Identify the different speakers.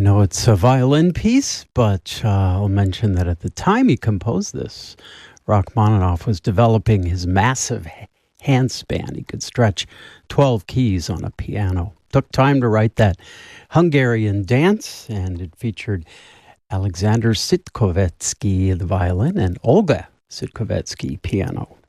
Speaker 1: I know it's a violin piece, but I'll mention that at the time he composed this, Rachmaninoff was developing his massive hand span. He could stretch 12 keys on a piano. Took time to write that Hungarian dance, and it featured Alexander Sitkovetsky, the violin, and Olga Sitkovetsky, piano.